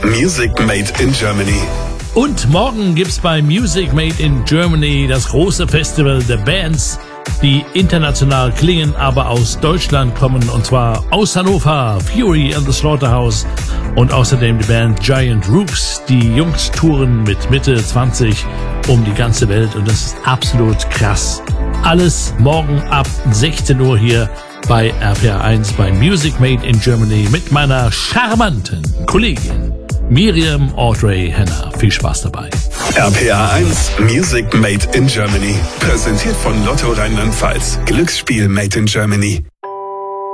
Music Made in Germany. Und morgen gibt's bei Music Made in Germany das große Festival der Bands, die international klingen, aber aus Deutschland kommen, und zwar aus Hannover, Fury and the Slaughterhouse und außerdem die Band Giant Rooks. Die Jungs touren mit Mitte 20 um die ganze Welt und das ist absolut krass. Alles morgen ab 16 Uhr hier bei RPR1 bei Music Made in Germany mit meiner charmanten Kollegin Miriam Audrey Henner. Viel Spaß dabei. RPR1 Music Made in Germany. Präsentiert von Lotto Rheinland-Pfalz. Glücksspiel Made in Germany.